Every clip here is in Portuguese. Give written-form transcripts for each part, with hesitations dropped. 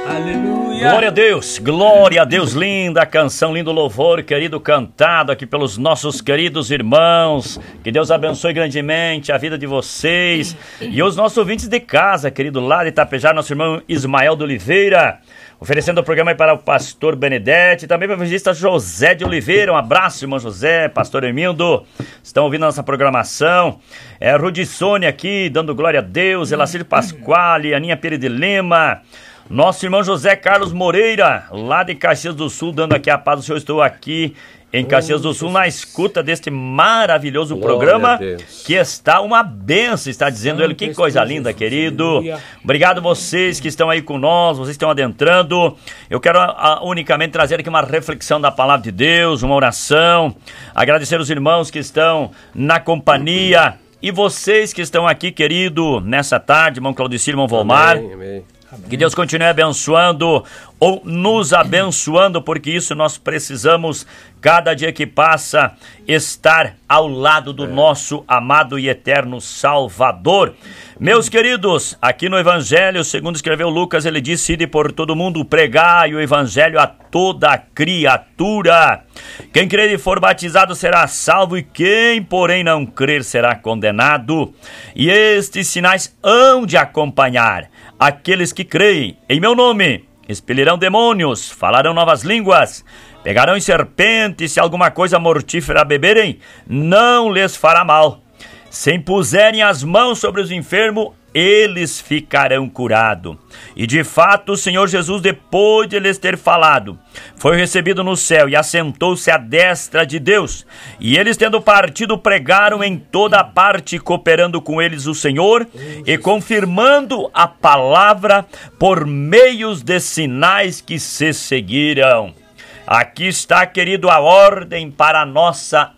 Aleluia. Glória a Deus, linda canção, lindo louvor, querido, cantado aqui pelos nossos queridos irmãos. Que Deus abençoe grandemente a vida de vocês e os nossos ouvintes de casa, querido, lá de Itapejara, nosso irmão Ismael de Oliveira, oferecendo o programa aí para o pastor Benedetti, também para o evangelista José de Oliveira. Um abraço, irmão José, pastor Hermindo, estão ouvindo a nossa programação. Rudi Sônia aqui, dando glória a Deus, Elacir Pasquale, Aninha Pires de Lima, nosso irmão José Carlos Moreira, lá de Caxias do Sul, dando aqui a paz do Senhor. Estou aqui em Caxias do Sul, na escuta deste maravilhoso programa, que está uma benção, está dizendo ele. Que coisa linda, querido. Obrigado vocês que estão aí com nós, vocês estão adentrando. Eu quero unicamente trazer aqui uma reflexão da palavra de Deus, uma oração, agradecer os irmãos que estão na companhia e vocês que estão aqui, querido, nessa tarde, irmão Claudicir, irmão Volmar. Amém, amém. Que Deus continue abençoando ou nos abençoando, porque isso nós precisamos, cada dia que passa, estar ao lado do nosso amado e eterno Salvador. Meus queridos, aqui no Evangelho, segundo escreveu Lucas, ele disse: ide por todo mundo, pregai o Evangelho a toda criatura. Quem crer e for batizado será salvo, e quem, porém, não crer será condenado. E estes sinais hão de acompanhar aqueles que creem em meu nome: expelirão demônios, falarão novas línguas, pegarão em serpentes, se alguma coisa mortífera beberem, não lhes fará mal. Se impuserem as mãos sobre os enfermos, eles ficarão curados. E de fato o Senhor Jesus, depois de lhes ter falado, foi recebido no céu e assentou-se à destra de Deus. E eles, tendo partido, pregaram em toda a parte, cooperando com eles o Senhor e confirmando a palavra por meios de sinais que se seguiram. Aqui está, querido, a ordem para a nossa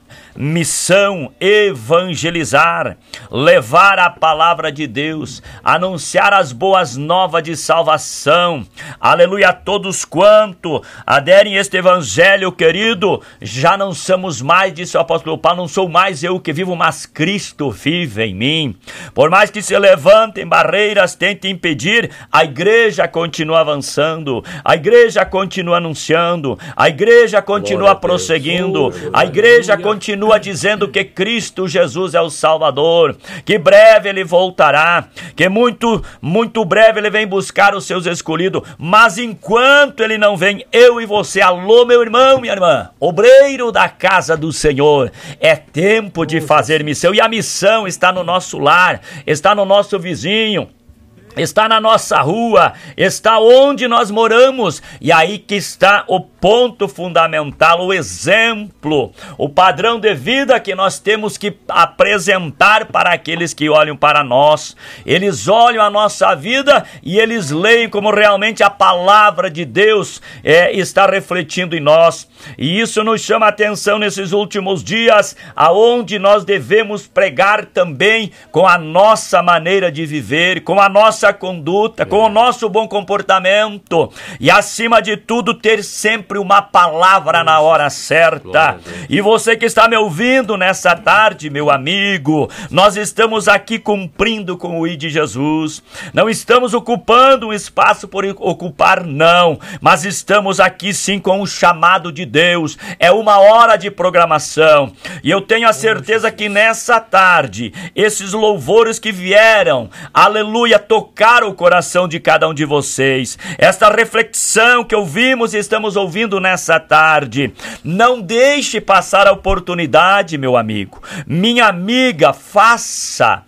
missão: evangelizar, levar a palavra de Deus, anunciar as boas novas de salvação. Aleluia, a todos quanto aderem a este evangelho, querido, já não somos mais, disse o apóstolo Paulo, não sou mais eu que vivo, mas Cristo vive em mim. Por mais que se levantem barreiras, tentem impedir, a igreja continua avançando, a igreja continua anunciando, a igreja continua prosseguindo, a igreja continua dizendo que Cristo Jesus é o Salvador, que breve ele voltará, que muito breve ele vem buscar os seus escolhidos. Mas enquanto ele não vem, eu e você, alô meu irmão, minha irmã, obreiro da casa do Senhor, é tempo de fazer missão. E a missão está no nosso lar, está no nosso vizinho, está na nossa rua, está onde nós moramos. E aí que está o ponto fundamental, o exemplo, o padrão de vida que nós temos que apresentar para aqueles que olham para nós. Eles olham a nossa vida e eles leem como realmente a palavra de Deus está refletindo em nós. E isso nos chama a atenção nesses últimos dias, aonde nós devemos pregar também com a nossa maneira de viver, com a nossa conduta, com o nosso bom comportamento, e acima de tudo ter sempre uma palavra na hora certa. E você que está me ouvindo nessa tarde, meu amigo, nós estamos aqui cumprindo com o I de Jesus, não estamos ocupando um espaço por ocupar, não, mas estamos aqui sim com o chamado de Deus. É uma hora de programação, e eu tenho a certeza que nessa tarde, esses louvores que vieram, aleluia, tocar o coração de cada um de vocês, esta reflexão que ouvimos e estamos ouvindo nessa tarde, não deixe passar a oportunidade, meu amigo, minha amiga, faça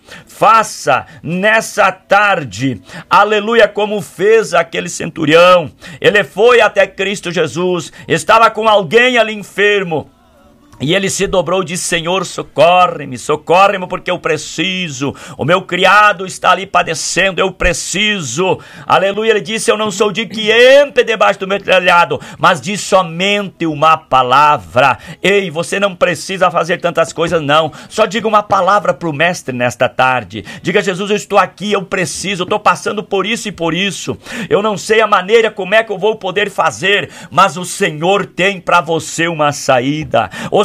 nessa tarde, aleluia, como fez aquele centurião. Ele foi até Cristo Jesus, estava com alguém ali enfermo, e ele se dobrou e disse: Senhor, socorre-me, porque eu preciso, o meu criado está ali padecendo, eu preciso. Aleluia, ele disse: eu não sou de que entre debaixo do meu telhado, mas diz somente uma palavra. Ei, você não precisa fazer tantas coisas não, só diga uma palavra para o mestre nesta tarde. Diga: Jesus, eu estou aqui, eu preciso, eu estou passando por isso e por isso, eu não sei a maneira como é que eu vou poder fazer, mas o Senhor tem para você uma saída. O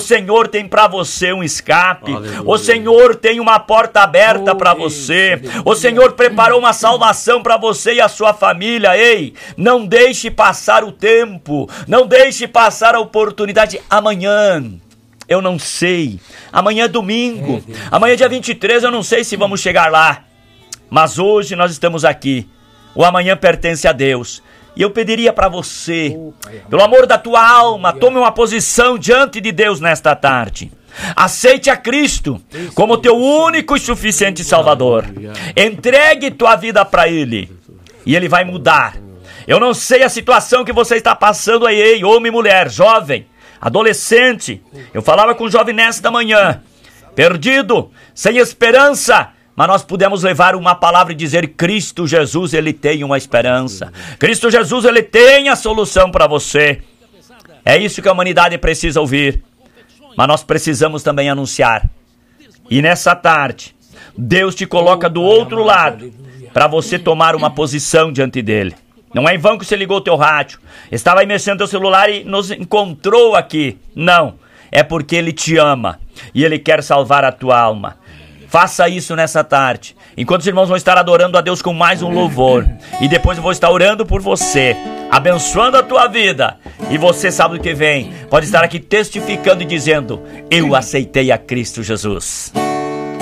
Senhor tem para você um escape. Aleluia. O Senhor tem uma porta aberta para você. O Senhor preparou uma salvação para você e a sua família. Ei, não deixe passar o tempo. Não deixe passar a oportunidade. Amanhã, eu não sei. Amanhã é domingo. Amanhã é dia 23, eu não sei se vamos chegar lá. Mas hoje nós estamos aqui. O amanhã pertence a Deus. E eu pediria para você, pelo amor da tua alma, tome uma posição diante de Deus nesta tarde. Aceite a Cristo como teu único e suficiente Salvador. Entregue tua vida para Ele e Ele vai mudar. Eu não sei a situação que você está passando aí, homem, mulher, jovem, adolescente. Eu falava com um jovem nesta manhã, perdido, sem esperança. Mas nós pudemos levar uma palavra e dizer: Cristo Jesus, Ele tem uma esperança. Cristo Jesus, Ele tem a solução para você. É isso que a humanidade precisa ouvir. Mas nós precisamos também anunciar. E nessa tarde, Deus te coloca do outro lado para você tomar uma posição diante dEle. Não é em vão que você ligou o teu rádio, estava aí mexendo no teu celular e nos encontrou aqui. Não, é porque Ele te ama e Ele quer salvar a tua alma. Faça isso nessa tarde, enquanto os irmãos vão estar adorando a Deus com mais um louvor. E depois eu vou estar orando por você, abençoando a tua vida. E você, sábado que vem, pode estar aqui testificando e dizendo: eu aceitei a Cristo Jesus.